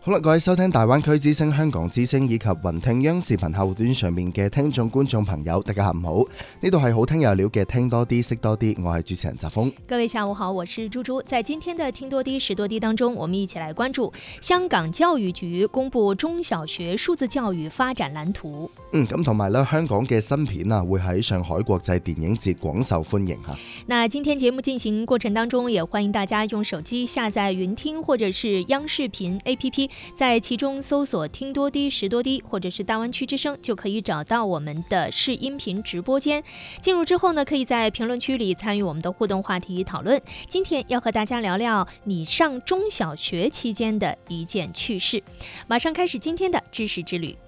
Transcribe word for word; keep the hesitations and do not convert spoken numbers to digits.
好啦，各位收聽大灣區之聲、香港之聲以及雲聽央視頻客戶端上面嘅聽眾觀眾朋友，大家下午好，呢度係好聽有料嘅聽多啲識多啲，我係主持人澤峰。 各位下午好，我是豬豬。在今天的聽多啲識多啲當中，我們一起來關注香港教育局公布中小學數字教育發展藍圖。 嗯，咁同埋咧，香港嘅新片啊，會喺上海國際電影節廣受歡迎吓。 那今天節目進行過程當中，也歡迎大家用手機下載雲聽或者是央視頻 A P P， 在其中搜索聽多啲識多啲，或者是大灣區之聲，就可以找到我們的視音頻直播間。進入之後呢，可以在評論區裏參與我們的互動話題討論。今天要和大家聊聊你上中小學期間的一件趣事。馬上開始今天的知識之旅。